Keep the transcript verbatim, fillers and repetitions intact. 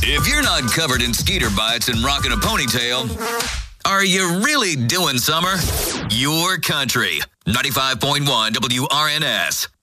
If you're not covered in skeeter bites and rocking a ponytail, are you really doing summer? Your country. ninety-five point one W R N S.